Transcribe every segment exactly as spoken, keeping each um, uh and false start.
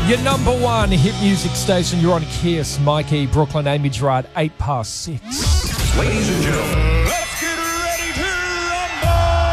Your number one hit music station. You're on Kiss. Mikey, Brooklyn, Amy Gerard, eight past six. Ladies and gentlemen, Let's get ready to rumble!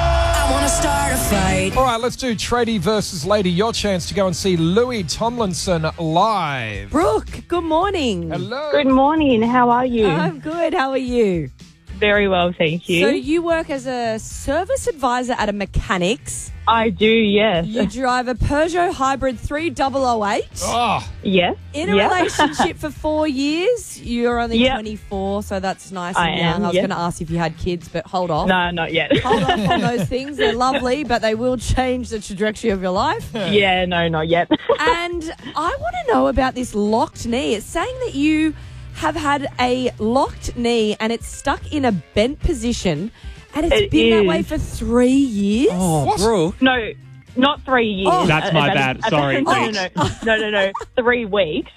I want to start a fight. All right, let's do Tradie versus Lady. Your chance to go and see Louis Tomlinson live. Brooke, good morning. Hello. Good morning. How are you? I'm good. How are you? Very well, thank you. So you work as a service advisor at a mechanics. I do, yes. You drive a Peugeot Hybrid three thousand eight. Oh, Yes. In a Yep. relationship for four years. You're only Yep. twenty-four, so that's nice I and young. am, I was yes. going to ask if you had kids, but hold off. No, not yet. Hold off on those things. They're lovely, but they will change the trajectory of your life. Yeah, no, not yet. And I want to know about this locked knee. It's saying that you have had a locked knee and it's stuck in a bent position and it's It been that is. way for three years. Oh, Brooke. No, not three years. Oh. That's Uh, my that bad. is- Sorry, No, no, weeks. no, no, no, no. Three weeks.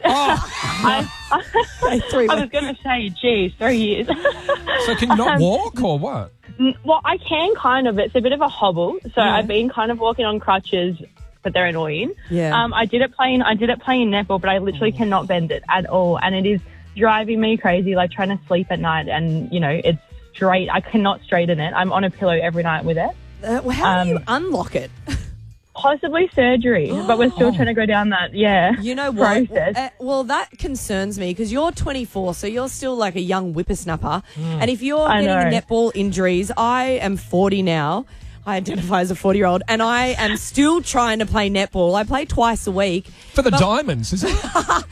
I, I, Three I was weeks. going to say, geez, three years. so can you not Um, walk or what? N- Well, I can kind of. It's a bit of a hobble. So Yeah. I've been kind of walking on crutches, but they're annoying. Yeah. Um, I did it playing. I did it playing netball, but I literally cannot bend it at all, and it is driving me crazy. Like trying to sleep at night, and you know, it's straight. I cannot straighten it. I'm on a pillow every night with it. Uh, well, how do you um, unlock it? Possibly surgery, but we're still trying to go down that. Yeah. You know what? Process. Uh, well, that concerns me because you're twenty-four, so you're still like a young whippersnapper. And if you're I getting know. netball injuries, I am forty now. I identify as a forty-year-old, and I am still trying to play netball. I play twice a week. For the diamonds, is it?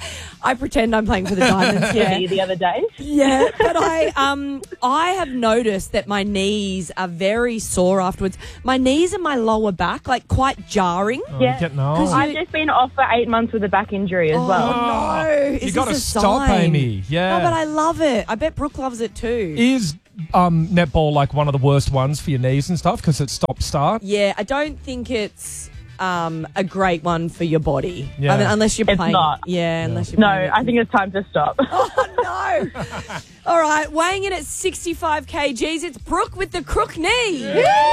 I pretend I'm playing for the Diamonds. Yeah, The other day. yeah. But I, um, I have noticed that my knees are very sore afterwards. My knees and my lower back, like, quite jarring. Oh, Yeah. you're getting 'Cause old. you- I've just been off for eight months with a back injury as Oh, well. no. Is You got to this a stop, sign? Amy. Yeah. No, but I love it. I bet Brooke loves it too. Is um, netball like one of the worst ones for your knees and stuff because it's stop-start? Yeah, I don't think it's um, a great one for your body. Yeah. I mean, unless you're It's playing. not. Yeah, unless you're No, playing. I think it's time to stop. Oh, no. All right, weighing in at sixty-five kilograms, it's Brooke with the crook knee.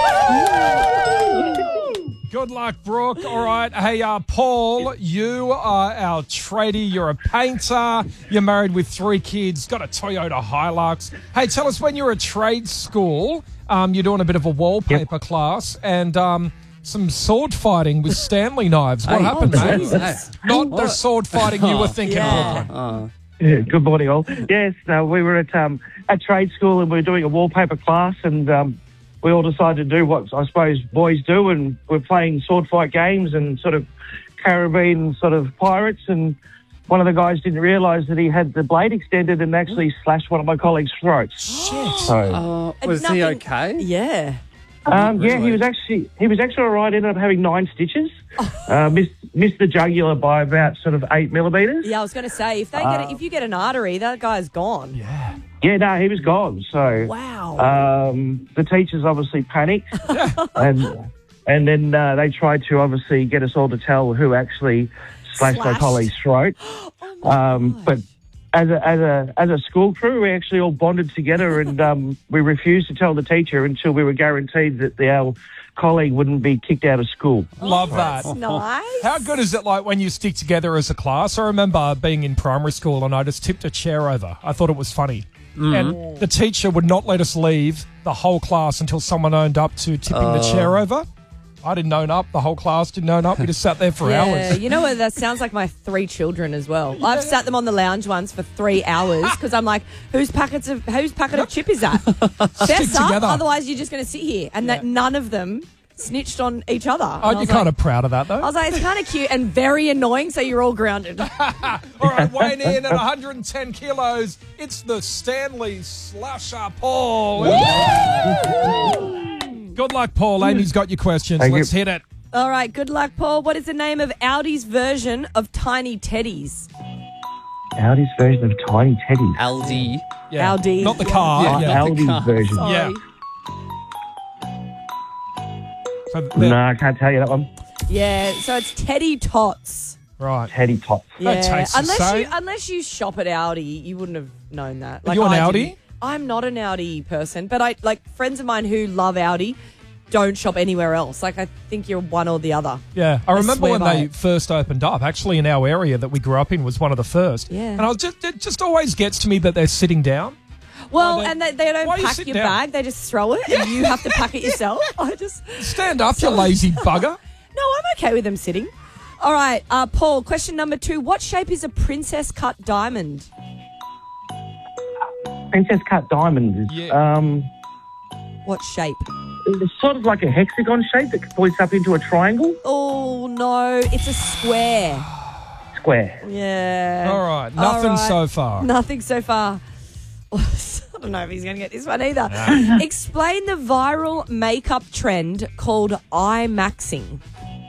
Good luck, Brooke. All right. Hey, uh, Paul, you are our tradie. You're a painter. You're married with three kids. Got a Toyota Hilux. Hey, tell us when you were at trade school, um, you're doing a bit of a wallpaper class and um, some sword fighting with Stanley knives. What Hey, happened, oh, mate? Jesus. Not the sword fighting you were thinking, Yeah. Brooklyn. Oh. Yeah, good morning, all. Yes, uh, we were at um, at trade school and we were doing a wallpaper class, and um, we all decided to do what I suppose boys do, and we're playing sword fight games and sort of Caribbean sort of pirates. And one of the guys didn't realise that he had the blade extended and actually slashed one of my colleagues' throats. Shit. So, Uh, And was he nothing- okay? Yeah. um, yeah, he Really? was actually he was actually all right. Ended up having nine stitches. Uh, missed missed the jugular by about sort of eight millimetres. Yeah, I was going to say, if they get it, if you get an artery, that guy's gone. Yeah. Yeah, no, he was gone. So. Wow. Um, the teachers obviously panicked, and and then uh, they tried to obviously get us all to tell who actually slashed my Slashed. colleague's throat. oh my Um, God. but as a as a as a school crew, we actually all bonded together, and um, we refused to tell the teacher until we were guaranteed that the, our colleague wouldn't be kicked out of school. Love that. That's nice. How good is it like when you stick together as a class? I remember being in primary school and I just tipped a chair over. I thought it was funny. And the teacher would not let us leave the whole class until someone owned up to tipping the chair over. I didn't own up. The whole class didn't own up. We just sat there for Yeah, hours. you know what? That sounds like my three children as well. I've sat them on the lounge once for three hours because I'm like, whose packets of whose packet of chip is that? Fess up, together. otherwise you're just going to sit here. And that none of them snitched on each other. And I Aren't you was kind like- of proud of that, I though? was like, it's kind of cute and very annoying, so you're all grounded. All right, weighing in at one hundred ten kilos, it's the Stanley Slasher Paul. Good luck, Paul. Amy's got your questions. Thank you. Let's hit it. All right, good luck, Paul. What is the name of Audi's version of Tiny Teddies? Audi's version of Tiny Teddy. Aldi. Yeah. Audi. Not the car. Yeah, Yeah. not the car. Aldi's version. Sorry. Yeah. So the- No, I can't tell you that one. Yeah, so it's Teddy Tots. Right. Teddy Tots. That Yeah, tastes the unless same. you unless you shop at Audi, you wouldn't have known that. Are you an I Audi? didn't. I'm not an Audi person, but I like friends of mine who love Audi. don't shop anywhere else. Like, I think you're one or the other. Yeah, I remember swear when by they it. first opened up. Actually, in our area that we grew up in was one of the first. Yeah. and I was just it just always gets to me that they're sitting down. Well, Why they- and they, they don't why you pack sit your down? bag. They just throw it and you have to pack it yourself. I just... Stand up, you lazy bugger. No, I'm okay with them sitting. All right, uh, Paul, question number two. What shape is a princess cut diamond? Princess cut diamond is Yeah. um, What shape? it's sort of like a hexagon shape that points up into a triangle. Oh, no, it's a square. Square. Yeah. All right, nothing All right. so far. Nothing so far. I don't know if he's going to get this one either. Explain the viral makeup trend called IMAXing.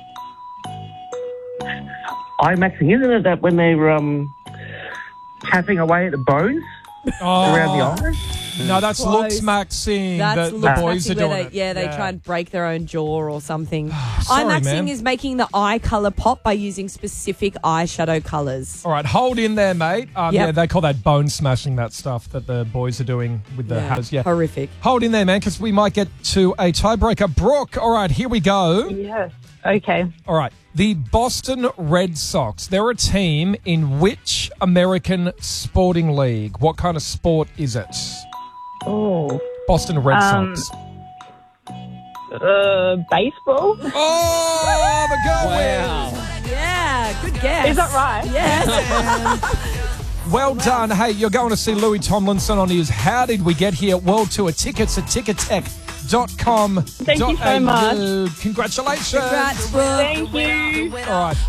IMAXing, isn't it that when they're um, tapping away at the bones Oh, around the eyes? no, that's Close. looks maxing. That's the, look the boys maxing are doing where it. they, yeah, they try and break their own jaw or something. Sorry, IMAXing man. is making the eye colour pop by using specific eyeshadow colours. All right, hold in there, mate. Um, Yep. Yeah, they call that bone smashing, that stuff that the boys are doing with the hatters. Yeah. Horrific. Hold in there, man, because we might get to a tiebreaker. Brooke, all right, here we go. Yes. Okay. All right. The Boston Red Sox, they're a team in which American sporting league? What kind of sport is it? Oh. Boston Red Um, Sox. Uh, baseball? Oh, the girl wins. Yeah, good guess. Is that right? Yes. Well done. Hey, you're going to see Louis Tomlinson on his How Did We Get Here World Tour tickets at ticketek dot com. Thank you so much. Congratulations. Congrats, Brooke. Thank you. All right.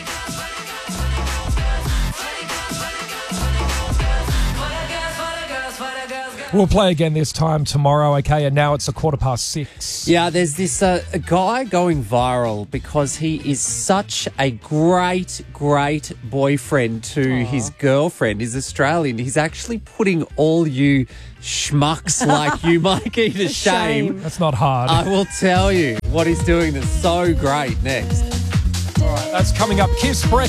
We'll play again this time tomorrow, okay? And now it's a quarter past six. Yeah, there's this uh, a guy going viral because he is such a great, great boyfriend to his girlfriend. He's Australian. He's actually putting all you schmucks like you, Mikey, to shame. Shame. That's not hard. I will tell you what he's doing that's so great next. All right, that's coming up. Kiss Break.